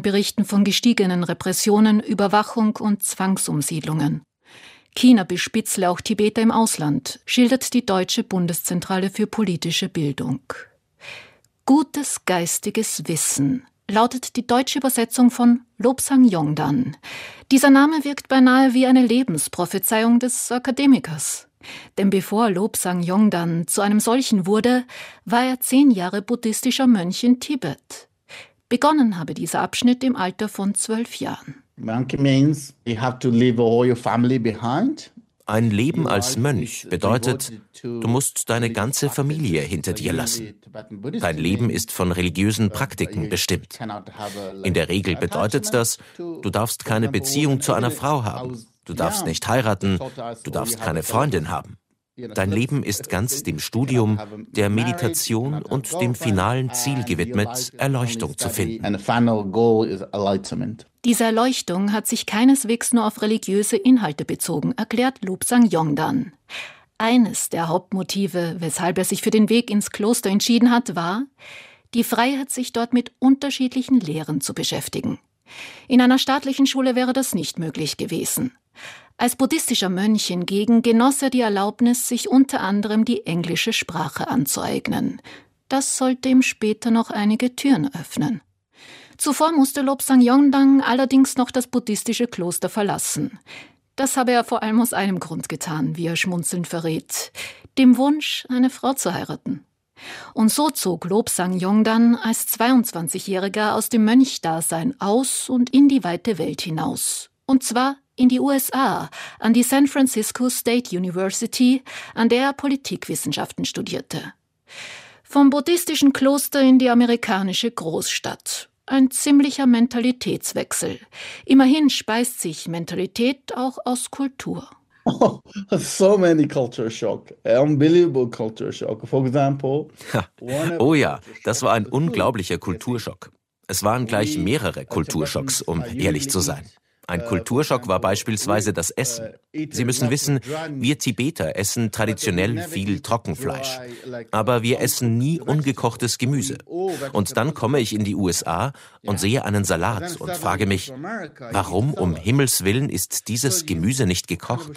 berichten von gestiegenen Repressionen, Überwachung und Zwangsumsiedlungen. China bespitzle auch Tibeter im Ausland, schildert die Deutsche Bundeszentrale für politische Bildung. Gutes geistiges Wissen lautet die deutsche Übersetzung von Lobsang Yongdan. Dieser Name wirkt beinahe wie eine Lebensprophezeiung des Akademikers. Denn bevor Lobsang Yongdan zu einem solchen wurde, war er 10 Jahre buddhistischer Mönch in Tibet. Begonnen habe dieser Abschnitt im Alter von 12 Jahren. Monkey means you have to leave all your family behind. Ein Leben als Mönch bedeutet, du musst deine ganze Familie hinter dir lassen. Dein Leben ist von religiösen Praktiken bestimmt. In der Regel bedeutet das, du darfst keine Beziehung zu einer Frau haben, du darfst nicht heiraten, du darfst keine Freundin haben. Dein Leben ist ganz dem Studium, der Meditation und dem finalen Ziel gewidmet, Erleuchtung zu finden. Diese Erleuchtung hat sich keineswegs nur auf religiöse Inhalte bezogen, erklärt Lobsang Yongdan. Eines der Hauptmotive, weshalb er sich für den Weg ins Kloster entschieden hat, war die Freiheit, sich dort mit unterschiedlichen Lehren zu beschäftigen. In einer staatlichen Schule wäre das nicht möglich gewesen. Als buddhistischer Mönch hingegen genoss er die Erlaubnis, sich unter anderem die englische Sprache anzueignen. Das sollte ihm später noch einige Türen öffnen. Zuvor musste Lobsang Yongdan allerdings noch das buddhistische Kloster verlassen. Das habe er vor allem aus einem Grund getan, wie er schmunzelnd verrät: dem Wunsch, eine Frau zu heiraten. Und so zog Lobsang Yongdan als 22-Jähriger aus dem Mönchdasein aus und in die weite Welt hinaus. Und zwar in die USA, an die San Francisco State University, an der er Politikwissenschaften studierte. Vom buddhistischen Kloster in die amerikanische Großstadt. Ein ziemlicher Mentalitätswechsel. Immerhin speist sich Mentalität auch aus Kultur. Oh, so many culture shock. Unbelievable culture shock. For example, oh ja, das war ein unglaublicher Kulturschock. Es waren gleich mehrere Kulturschocks, um ehrlich zu sein. Ein Kulturschock war beispielsweise das Essen. Sie müssen wissen, wir Tibeter essen traditionell viel Trockenfleisch. Aber wir essen nie ungekochtes Gemüse. Und dann komme ich in die USA und sehe einen Salat und frage mich, warum um Himmels Willen ist dieses Gemüse nicht gekocht?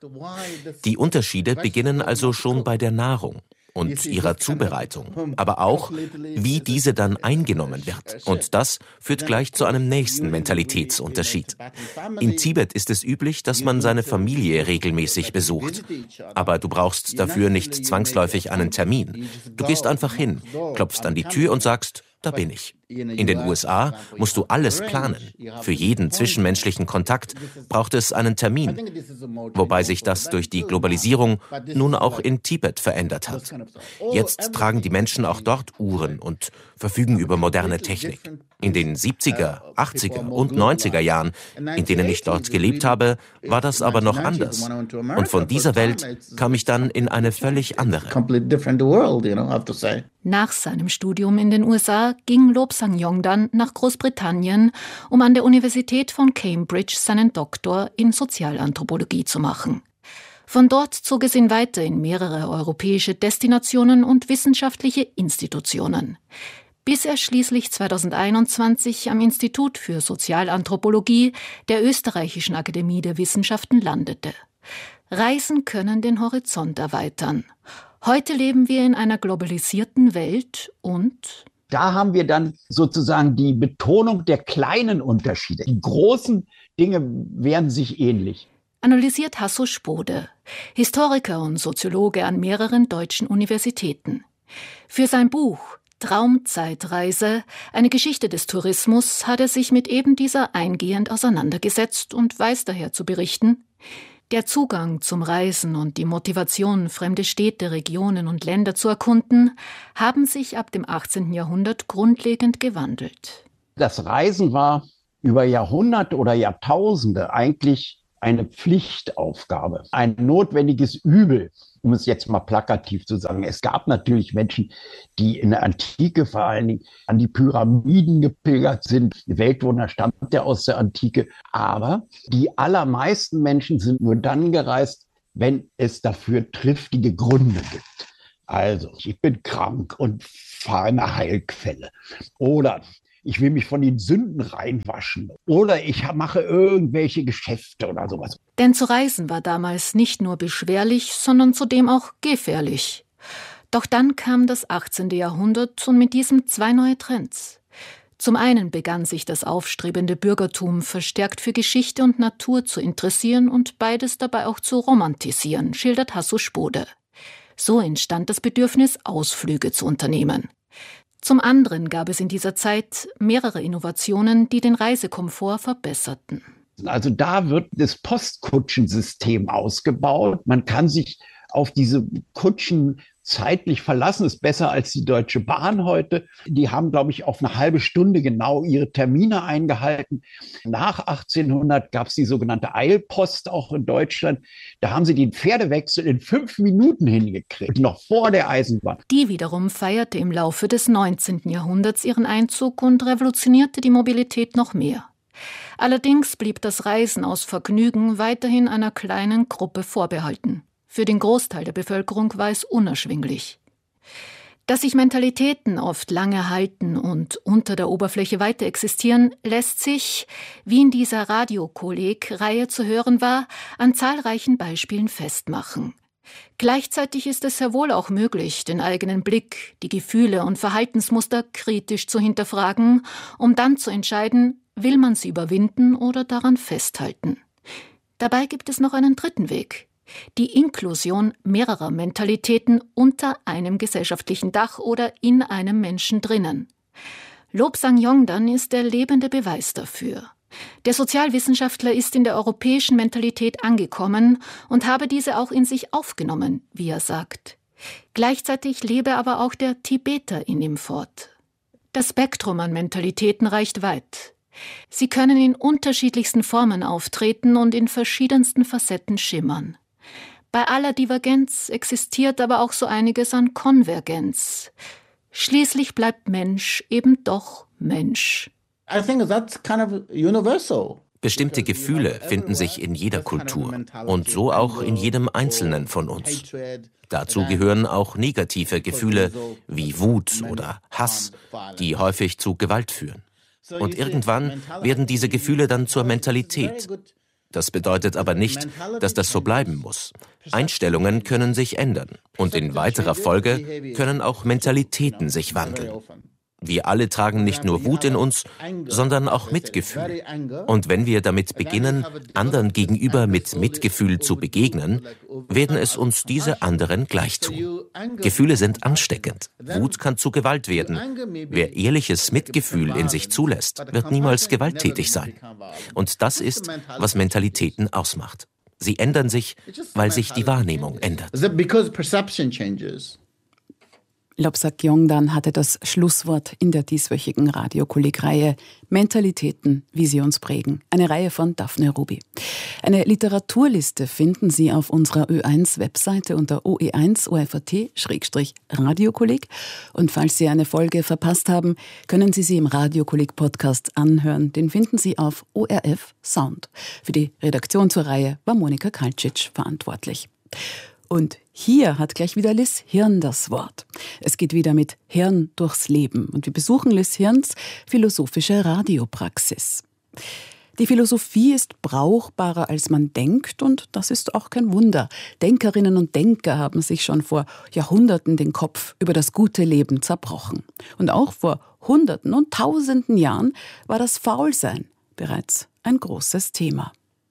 Die Unterschiede beginnen also schon bei der Nahrung und ihrer Zubereitung, aber auch, wie diese dann eingenommen wird. Und das führt gleich zu einem nächsten Mentalitätsunterschied. In Tibet ist es üblich, dass man seine Familie regelmäßig besucht. Aber du brauchst dafür nicht zwangsläufig einen Termin. Du gehst einfach hin, klopfst an die Tür und sagst, da bin ich. In den USA musst du alles planen. Für jeden zwischenmenschlichen Kontakt braucht es einen Termin. Wobei sich das durch die Globalisierung nun auch in Tibet verändert hat. Jetzt tragen die Menschen auch dort Uhren und verfügen über moderne Technik. In den 70er, 80er und 90er Jahren, in denen ich dort gelebt habe, war das aber noch anders. Und von dieser Welt kam ich dann in eine völlig andere. Nach seinem Studium in den USA ging Lobsang Yongdan nach Großbritannien, um an der Universität von Cambridge seinen Doktor in Sozialanthropologie zu machen. Von dort zog es ihn weiter in mehrere europäische Destinationen und wissenschaftliche Institutionen, bis er schließlich 2021 am Institut für Sozialanthropologie der Österreichischen Akademie der Wissenschaften landete. Reisen können den Horizont erweitern. Heute leben wir in einer globalisierten Welt und da haben wir dann sozusagen die Betonung der kleinen Unterschiede. Die großen Dinge werden sich ähnlich. Analysiert Hasso Spode, Historiker und Soziologe an mehreren deutschen Universitäten. Für sein Buch Traumzeitreise, eine Geschichte des Tourismus, hat er sich mit eben dieser eingehend auseinandergesetzt und weiß daher zu berichten: Der Zugang zum Reisen und die Motivation, fremde Städte, Regionen und Länder zu erkunden, haben sich ab dem 18. Jahrhundert grundlegend gewandelt. Das Reisen war über Jahrhunderte oder Jahrtausende eigentlich eine Pflichtaufgabe, ein notwendiges Übel, um es jetzt mal plakativ zu sagen. Es gab natürlich Menschen, die in der Antike vor allen Dingen an die Pyramiden gepilgert sind. Weltwunder stammt ja aus der Antike. Aber die allermeisten Menschen sind nur dann gereist, wenn es dafür triftige Gründe gibt. Also, ich bin krank und fahre eine Heilquelle. Oder ich will mich von den Sünden reinwaschen oder ich mache irgendwelche Geschäfte oder sowas. Denn zu reisen war damals nicht nur beschwerlich, sondern zudem auch gefährlich. Doch dann kam das 18. Jahrhundert und mit diesem zwei neue Trends. Zum einen begann sich das aufstrebende Bürgertum verstärkt für Geschichte und Natur zu interessieren und beides dabei auch zu romantisieren, schildert Hasso Spode. So entstand das Bedürfnis, Ausflüge zu unternehmen. Zum anderen gab es in dieser Zeit mehrere Innovationen, die den Reisekomfort verbesserten. Also da wird das Postkutschensystem ausgebaut. Man kann sich auf diese Kutschen zeitlich verlassen, ist besser als die Deutsche Bahn heute. Die haben, glaube ich, auf eine halbe Stunde genau ihre Termine eingehalten. Nach 1800 gab es die sogenannte Eilpost auch in Deutschland. Da haben sie den Pferdewechsel in 5 Minuten hingekriegt, noch vor der Eisenbahn. Die wiederum feierte im Laufe des 19. Jahrhunderts ihren Einzug und revolutionierte die Mobilität noch mehr. Allerdings blieb das Reisen aus Vergnügen weiterhin einer kleinen Gruppe vorbehalten. Für den Großteil der Bevölkerung war es unerschwinglich. Dass sich Mentalitäten oft lange halten und unter der Oberfläche weiter existieren, lässt sich, wie in dieser Radiokolleg-Reihe zu hören war, an zahlreichen Beispielen festmachen. Gleichzeitig ist es sehr wohl auch möglich, den eigenen Blick, die Gefühle und Verhaltensmuster kritisch zu hinterfragen, um dann zu entscheiden, will man sie überwinden oder daran festhalten. Dabei gibt es noch einen dritten Weg. Die Inklusion mehrerer Mentalitäten unter einem gesellschaftlichen Dach oder in einem Menschen drinnen. Lobsang Yongdan ist der lebende Beweis dafür. Der Sozialwissenschaftler ist in der europäischen Mentalität angekommen und habe diese auch in sich aufgenommen, wie er sagt. Gleichzeitig lebe aber auch der Tibeter in ihm fort. Das Spektrum an Mentalitäten reicht weit. Sie können in unterschiedlichsten Formen auftreten und in verschiedensten Facetten schimmern. Bei aller Divergenz existiert aber auch so einiges an Konvergenz. Schließlich bleibt Mensch eben doch Mensch. I think that's kind of universal. Bestimmte Gefühle finden sich in jeder Kultur und so auch in jedem Einzelnen von uns. Dazu gehören auch negative Gefühle wie Wut oder Hass, die häufig zu Gewalt führen. Und irgendwann werden diese Gefühle dann zur Mentalität. Das bedeutet aber nicht, dass das so bleiben muss. Einstellungen können sich ändern und in weiterer Folge können auch Mentalitäten sich wandeln. Wir alle tragen nicht nur Wut in uns, sondern auch Mitgefühl. Und wenn wir damit beginnen, anderen gegenüber mit Mitgefühl zu begegnen, werden es uns diese anderen gleich tun. Gefühle sind ansteckend. Wut kann zu Gewalt werden. Wer ehrliches Mitgefühl in sich zulässt, wird niemals gewalttätig sein. Und das ist, was Mentalitäten ausmacht. Sie ändern sich, weil sich die Wahrnehmung ändert. Lobsang Yongdan hatte das Schlusswort in der dieswöchigen Radiokolleg-Reihe Mentalitäten, wie sie uns prägen. Eine Reihe von Daphne Ruby. Eine Literaturliste finden Sie auf unserer Ö1-Webseite unter oe1 OFAT-Radiokolleg. Und falls Sie eine Folge verpasst haben, können Sie sie im Radiokolleg-Podcast anhören. Den finden Sie auf ORF Sound. Für die Redaktion zur Reihe war Monika Kaltschitsch verantwortlich. Und hier hat gleich wieder Liz Hirn das Wort. Es geht wieder mit Hirn durchs Leben und wir besuchen Liz Hirns philosophische Radiopraxis. Die Philosophie ist brauchbarer, als man denkt und das ist auch kein Wunder. Denkerinnen und Denker haben sich schon vor Jahrhunderten den Kopf über das gute Leben zerbrochen. Und auch vor Hunderten und Tausenden Jahren war das Faulsein bereits ein großes Thema.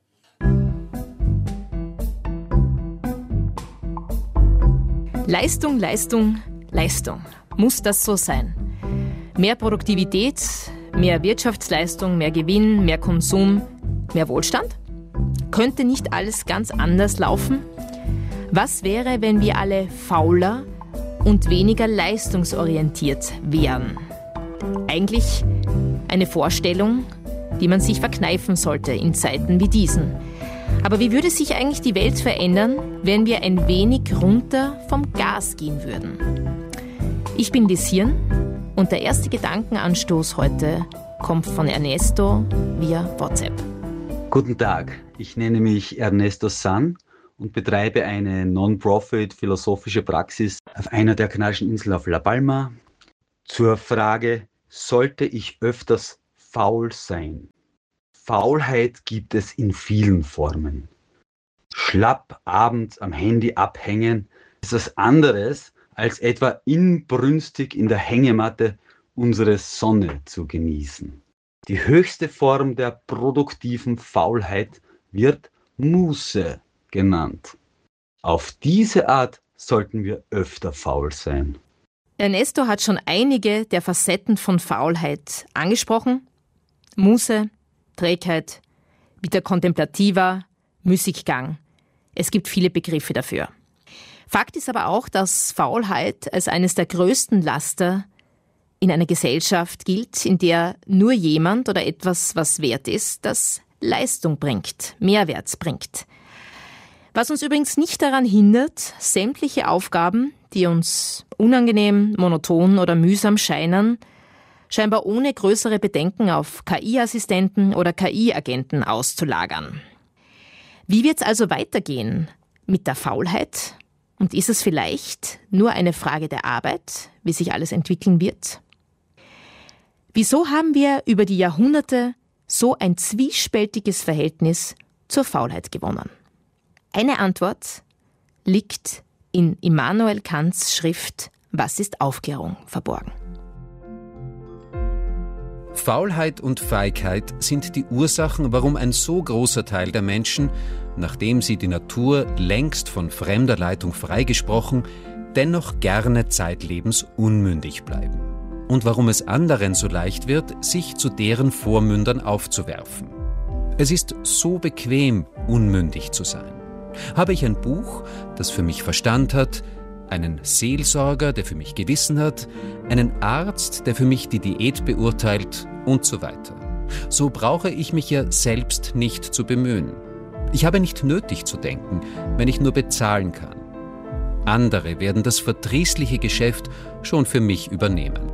Leistung, Leistung, Leistung. Muss das so sein? Mehr Produktivität, mehr Wirtschaftsleistung, mehr Gewinn, mehr Konsum, mehr Wohlstand? Könnte nicht alles ganz anders laufen? Was wäre, wenn wir alle fauler und weniger leistungsorientiert wären? Eigentlich eine Vorstellung, die man sich verkneifen sollte in Zeiten wie diesen. Aber wie würde sich eigentlich die Welt verändern, wenn wir ein wenig runter vom Gas gehen würden? Ich bin Liz Hirn und der erste Gedankenanstoß heute kommt von Ernesto via WhatsApp. Guten Tag, ich nenne mich Ernesto San und betreibe eine Non-Profit philosophische Praxis auf einer der kanarischen Inseln auf La Palma. Zur Frage, sollte ich öfters faul sein? Faulheit gibt es in vielen Formen. Schlapp abends am Handy abhängen ist was anderes, als etwa inbrünstig in der Hängematte unsere Sonne zu genießen. Die höchste Form der produktiven Faulheit wird Muße genannt. Auf diese Art sollten wir öfter faul sein. Ernesto hat schon einige der Facetten von Faulheit angesprochen. Muße, Trägheit, Vita contemplativa, Müßiggang. Es gibt viele Begriffe dafür. Fakt ist aber auch, dass Faulheit als eines der größten Laster in einer Gesellschaft gilt, in der nur jemand oder etwas, was wert ist, das Leistung bringt, Mehrwert bringt. Was uns übrigens nicht daran hindert, sämtliche Aufgaben, die uns unangenehm, monoton oder mühsam scheinen, scheinbar ohne größere Bedenken auf KI-Assistenten oder KI-Agenten auszulagern. Wie wird es also weitergehen mit der Faulheit? Und ist es vielleicht nur eine Frage der Arbeit, wie sich alles entwickeln wird? Wieso haben wir über die Jahrhunderte so ein zwiespältiges Verhältnis zur Faulheit gewonnen? Eine Antwort liegt in Immanuel Kants Schrift »Was ist Aufklärung?« verborgen. Faulheit und Feigheit sind die Ursachen, warum ein so großer Teil der Menschen, nachdem sie die Natur längst von fremder Leitung freigesprochen, dennoch gerne zeitlebens unmündig bleiben. Und warum es anderen so leicht wird, sich zu deren Vormündern aufzuwerfen. Es ist so bequem, unmündig zu sein. Habe ich ein Buch, das für mich Verstand hat, einen Seelsorger, der für mich Gewissen hat, einen Arzt, der für mich die Diät beurteilt und so weiter. So brauche ich mich ja selbst nicht zu bemühen. Ich habe nicht nötig zu denken, wenn ich nur bezahlen kann. Andere werden das verdrießliche Geschäft schon für mich übernehmen.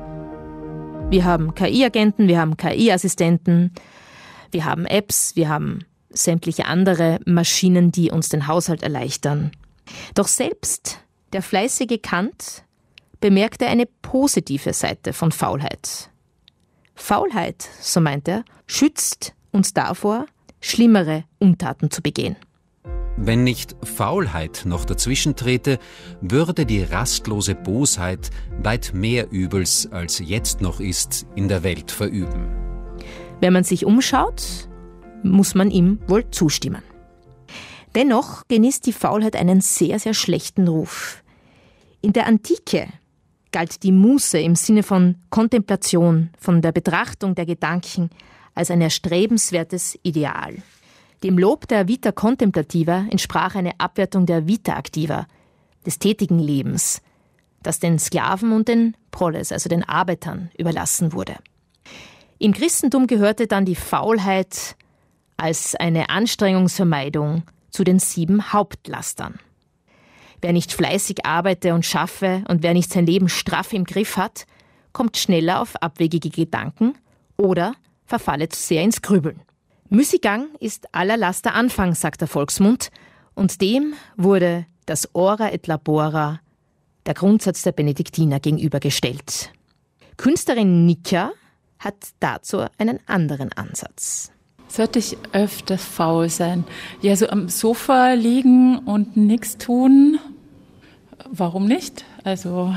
Wir haben KI-Agenten, wir haben KI-Assistenten, wir haben Apps, wir haben sämtliche andere Maschinen, die uns den Haushalt erleichtern. Doch selbst der fleißige Kant bemerkte eine positive Seite von Faulheit. Faulheit, so meint er, schützt uns davor, schlimmere Untaten zu begehen. Wenn nicht Faulheit noch dazwischen trete, würde die rastlose Bosheit weit mehr Übels, als jetzt noch ist, in der Welt verüben. Wenn man sich umschaut, muss man ihm wohl zustimmen. Dennoch genießt die Faulheit einen sehr, sehr schlechten Ruf. In der Antike galt die Muße im Sinne von Kontemplation, von der Betrachtung der Gedanken als ein erstrebenswertes Ideal. Dem Lob der Vita contemplativa entsprach eine Abwertung der Vita activa, des tätigen Lebens, das den Sklaven und den Proles, also den Arbeitern, überlassen wurde. Im Christentum gehörte dann die Faulheit als eine Anstrengungsvermeidung zu den 7 Hauptlastern. Wer nicht fleißig arbeite und schaffe und wer nicht sein Leben straff im Griff hat, kommt schneller auf abwegige Gedanken oder verfalle zu sehr ins Grübeln. Müßiggang ist aller Laster Anfang, sagt der Volksmund, und dem wurde das Ora et labora, der Grundsatz der Benediktiner, gegenübergestellt. Künstlerin Nika hat dazu einen anderen Ansatz. Sollte ich öfter faul sein? Ja, so am Sofa liegen und nichts tun, warum nicht? Also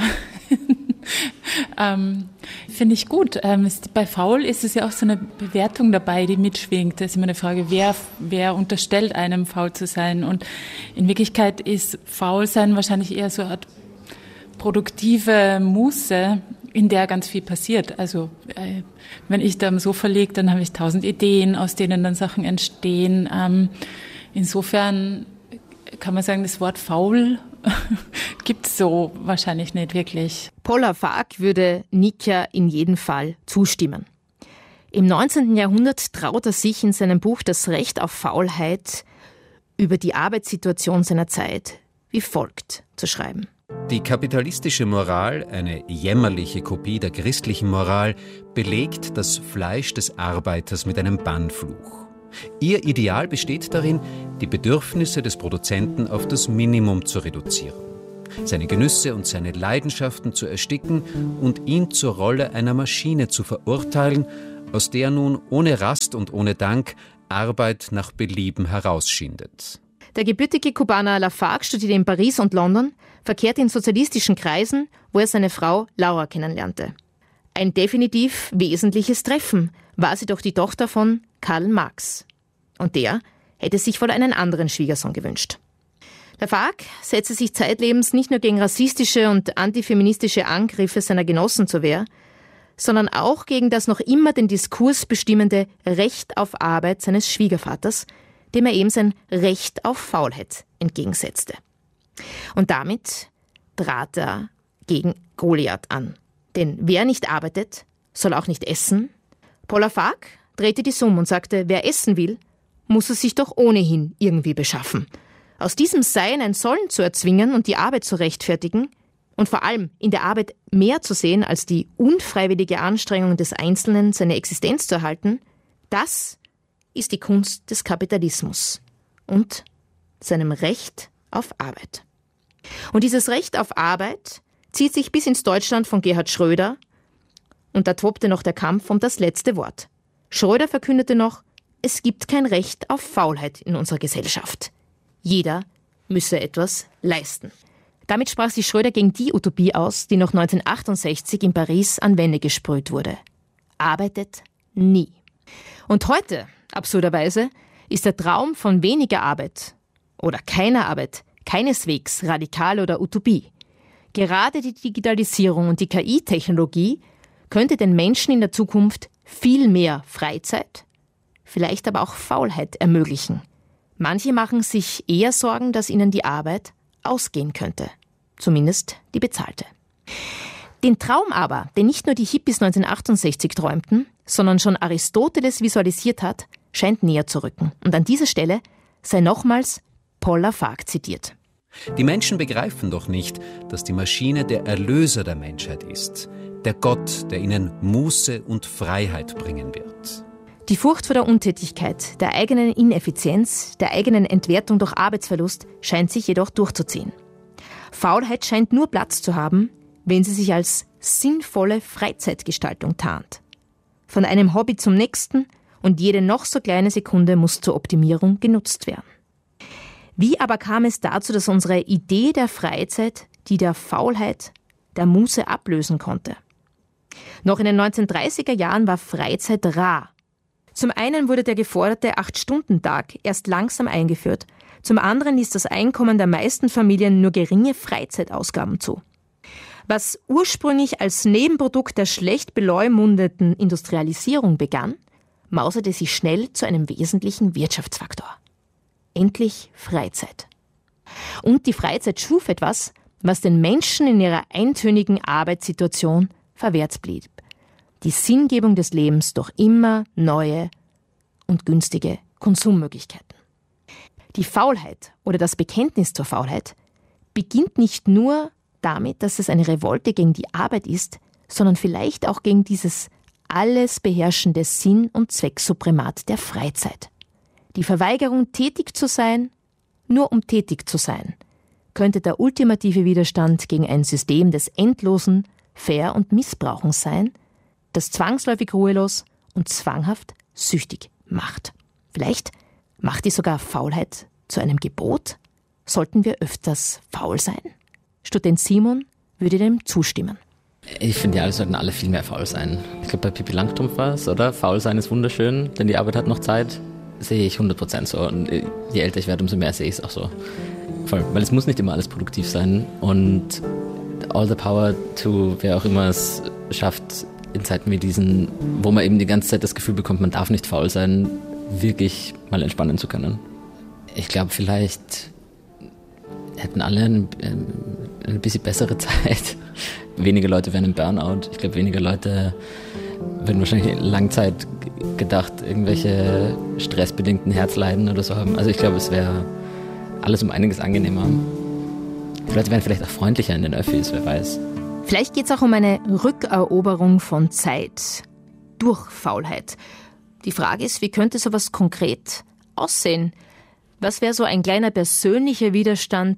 finde ich gut. Bei faul ist es ja auch so eine Bewertung dabei, die mitschwingt. Da ist immer eine Frage, wer unterstellt einem, faul zu sein? Und in Wirklichkeit ist faul sein wahrscheinlich eher so eine Art produktive Muße, in der ganz viel passiert. Also wenn ich da am Sofa liege, dann habe ich 1000 Ideen, aus denen dann Sachen entstehen. Insofern kann man sagen, das Wort faul gibt es so wahrscheinlich nicht wirklich. Paula Fark würde Nika in jedem Fall zustimmen. Im 19. Jahrhundert traut er sich in seinem Buch Das Recht auf Faulheit über die Arbeitssituation seiner Zeit wie folgt zu schreiben. Die kapitalistische Moral, eine jämmerliche Kopie der christlichen Moral, belegt das Fleisch des Arbeiters mit einem Bannfluch. Ihr Ideal besteht darin, die Bedürfnisse des Produzenten auf das Minimum zu reduzieren. seine Genüsse und seine Leidenschaften zu ersticken und ihn zur Rolle einer Maschine zu verurteilen, aus der nun ohne Rast und ohne Dank Arbeit nach Belieben herausschindet. Der gebürtige Kubaner Lafargue studierte in Paris und London, verkehrte in sozialistischen Kreisen, wo er seine Frau Laura kennenlernte. Ein definitiv wesentliches Treffen war sie doch die Tochter von Karl Marx. Und der hätte sich wohl einen anderen Schwiegersohn gewünscht. Lafargue setzte sich zeitlebens nicht nur gegen rassistische und antifeministische Angriffe seiner Genossen zur Wehr, sondern auch gegen das noch immer den Diskurs bestimmende Recht auf Arbeit seines Schwiegervaters, dem er eben sein Recht auf Faulheit entgegensetzte. Und damit trat er gegen Goliath an. Denn wer nicht arbeitet, soll auch nicht essen. Paul Lafargue drehte die Summe und sagte, wer essen will, muss es sich doch ohnehin irgendwie beschaffen. Aus diesem Sein ein Sollen zu erzwingen und die Arbeit zu rechtfertigen und vor allem in der Arbeit mehr zu sehen als die unfreiwillige Anstrengung des Einzelnen, seine Existenz zu erhalten, das ist die Kunst des Kapitalismus und seinem Recht auf Arbeit. Und dieses Recht auf Arbeit zieht sich bis ins Deutschland von Gerhard Schröder und da tobte noch der Kampf um das letzte Wort. Schröder verkündete noch, es gibt kein Recht auf Faulheit in unserer Gesellschaft. Jeder müsse etwas leisten. Damit sprach sich Schröder gegen die Utopie aus, die noch 1968 in Paris an Wände gesprüht wurde. Arbeitet nie. Und heute, absurderweise, ist der Traum von weniger Arbeit oder keiner Arbeit keineswegs radikal oder Utopie. Gerade die Digitalisierung und die KI-Technologie könnte den Menschen in der Zukunft viel mehr Freizeit, vielleicht aber auch Faulheit ermöglichen. Manche machen sich eher Sorgen, dass ihnen die Arbeit ausgehen könnte. Zumindest die bezahlte. Den Traum aber, den nicht nur die Hippies 1968 träumten, sondern schon Aristoteles visualisiert hat, scheint näher zu rücken. Und an dieser Stelle sei nochmals Paul Lafargue zitiert. Die Menschen begreifen doch nicht, dass die Maschine der Erlöser der Menschheit ist, der Gott, der ihnen Muße und Freiheit bringen wird. Die Furcht vor der Untätigkeit, der eigenen Ineffizienz, der eigenen Entwertung durch Arbeitsverlust scheint sich jedoch durchzuziehen. Faulheit scheint nur Platz zu haben, wenn sie sich als sinnvolle Freizeitgestaltung tarnt. Von einem Hobby zum nächsten und jede noch so kleine Sekunde muss zur Optimierung genutzt werden. Wie aber kam es dazu, dass unsere Idee der Freizeit, die der Faulheit, der Muße ablösen konnte? Noch in den 1930er Jahren war Freizeit rar. Zum einen wurde der geforderte 8-Stunden-Tag erst langsam eingeführt, zum anderen ließ das Einkommen der meisten Familien nur geringe Freizeitausgaben zu. Was ursprünglich als Nebenprodukt der schlecht beleumundeten Industrialisierung begann, mauserte sich schnell zu einem wesentlichen Wirtschaftsfaktor. Endlich Freizeit. Und die Freizeit schuf etwas, was den Menschen in ihrer eintönigen Arbeitssituation verwehrt blieb. Die Sinngebung des Lebens durch immer neue und günstige Konsummöglichkeiten. Die Faulheit oder das Bekenntnis zur Faulheit beginnt nicht nur damit, dass es eine Revolte gegen die Arbeit ist, sondern vielleicht auch gegen dieses alles beherrschende Sinn- und Zwecksuprimat der Freizeit. Die Verweigerung, tätig zu sein, nur um tätig zu sein, könnte der ultimative Widerstand gegen ein System des endlosen Ver- und Missbrauchens sein, das zwangsläufig ruhelos und zwanghaft süchtig macht. Vielleicht macht die sogar Faulheit zu einem Gebot? Sollten wir öfters faul sein? Student Simon würde dem zustimmen. Ich finde, ja, sollten alle viel mehr faul sein. Ich glaube, bei Pippi Langstrumpf war es, oder? Faul sein ist wunderschön, denn die Arbeit hat noch Zeit. Sehe ich 100% so. Und je älter ich werde, umso mehr sehe ich es auch so. Voll. Weil es muss nicht immer alles produktiv sein. Und all the power to, wer auch immer es schafft, in Zeiten wie diesen, wo man eben die ganze Zeit das Gefühl bekommt, man darf nicht faul sein, wirklich mal entspannen zu können. Ich glaube, vielleicht hätten alle eine bisschen bessere Zeit. Weniger Leute wären im Burnout. Ich glaube, weniger Leute würden wahrscheinlich Langzeit gedacht irgendwelche stressbedingten Herzleiden oder so haben. Also ich glaube, es wäre alles um einiges angenehmer. Die Leute wären vielleicht auch freundlicher in den Öffis, wer weiß. Vielleicht geht es auch um eine Rückeroberung von Zeit durch Faulheit. Die Frage ist, wie könnte sowas konkret aussehen? Was wäre so ein kleiner persönlicher Widerstand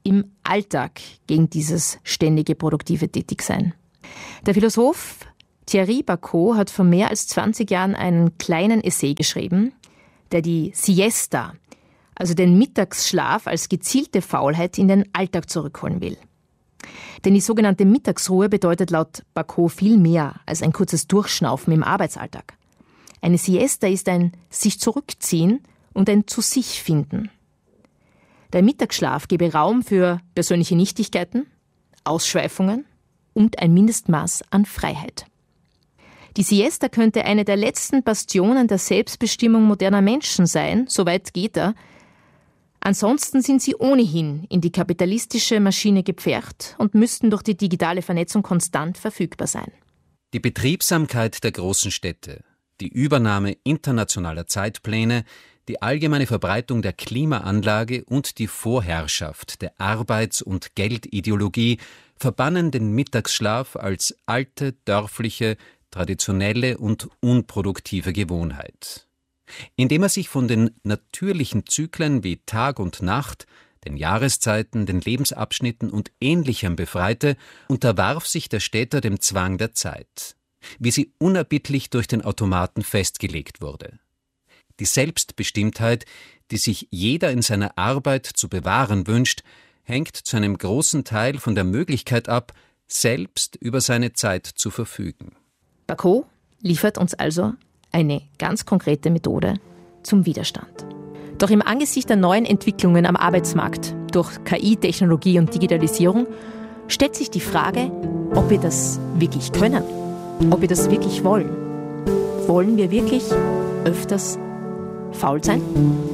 im Alltag gegen dieses ständige produktive Tätigsein. Der Philosoph Thierry Bacot hat vor mehr als 20 Jahren einen kleinen Essay geschrieben, der die Siesta, also den Mittagsschlaf als gezielte Faulheit in den Alltag zurückholen will. Denn die sogenannte Mittagsruhe bedeutet laut Bacot viel mehr als ein kurzes Durchschnaufen im Arbeitsalltag. Eine Siesta ist ein sich zurückziehen und ein zu sich finden. Der Mittagsschlaf gebe Raum für persönliche Nichtigkeiten, Ausschweifungen und ein Mindestmaß an Freiheit. Die Siesta könnte eine der letzten Bastionen der Selbstbestimmung moderner Menschen sein, soweit geht er. Ansonsten sind sie ohnehin in die kapitalistische Maschine gepfercht und müssten durch die digitale Vernetzung konstant verfügbar sein. Die Betriebsamkeit der großen Städte, die Übernahme internationaler Zeitpläne, die allgemeine Verbreitung der Klimaanlage und die Vorherrschaft der Arbeits- und Geldideologie verbannen den Mittagsschlaf als alte, dörfliche, traditionelle und unproduktive Gewohnheit. Indem er sich von den natürlichen Zyklen wie Tag und Nacht, den Jahreszeiten, den Lebensabschnitten und Ähnlichem befreite, unterwarf sich der Städter dem Zwang der Zeit, wie sie unerbittlich durch den Automaten festgelegt wurde. Die Selbstbestimmtheit, die sich jeder in seiner Arbeit zu bewahren wünscht, hängt zu einem großen Teil von der Möglichkeit ab, selbst über seine Zeit zu verfügen. Bacot liefert uns also eine ganz konkrete Methode zum Widerstand. Doch im Angesicht der neuen Entwicklungen am Arbeitsmarkt durch KI, Technologie und Digitalisierung stellt sich die Frage, ob wir das wirklich können, ob wir das wirklich wollen. Wollen wir wirklich öfters faul sein?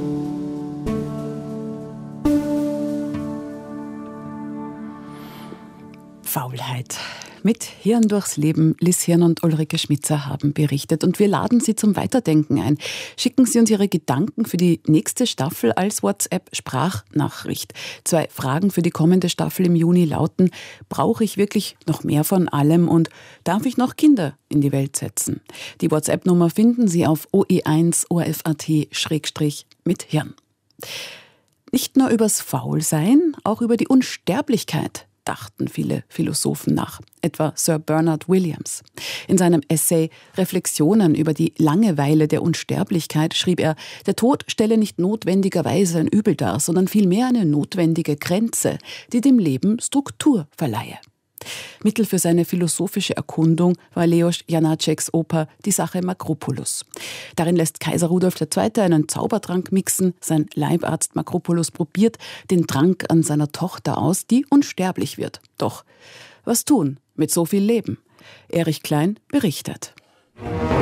Faulheit. Mit Hirn durchs Leben, Liz Hirn und Ulrike Schmitzer haben berichtet und wir laden Sie zum Weiterdenken ein. Schicken Sie uns Ihre Gedanken für die nächste Staffel als WhatsApp-Sprachnachricht. 2 Fragen für die kommende Staffel im Juni lauten: Brauche ich wirklich noch mehr von allem und darf ich noch Kinder in die Welt setzen? Die WhatsApp-Nummer finden Sie auf OE1 ORF.at/mit Hirn. Nicht nur übers Faulsein, auch über die Unsterblichkeit dachten viele Philosophen nach, etwa Sir Bernard Williams. In seinem Essay Reflexionen über die Langeweile der Unsterblichkeit schrieb er, der Tod stelle nicht notwendigerweise ein Übel dar, sondern vielmehr eine notwendige Grenze, die dem Leben Struktur verleihe. Mittel für seine philosophische Erkundung war Leos Janáčeks Oper Die Sache Makropulos. Darin lässt Kaiser Rudolf II. Einen Zaubertrank mixen. Sein Leibarzt Makropulos probiert den Trank an seiner Tochter aus, die unsterblich wird. Doch was tun mit so viel Leben? Erich Klein berichtet.